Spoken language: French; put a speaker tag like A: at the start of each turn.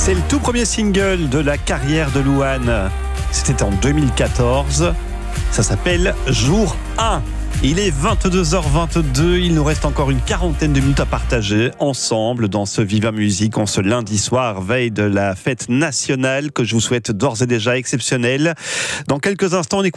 A: C'est le tout premier single de la carrière de Louane. C'était en 2014. Ça s'appelle Jour 1. Il est 22h22. Il nous reste encore une quarantaine de minutes à partager ensemble dans ce Viva Musique en ce lundi soir, veille de la fête nationale que je vous souhaite d'ores et déjà exceptionnelle. Dans quelques instants, on écoute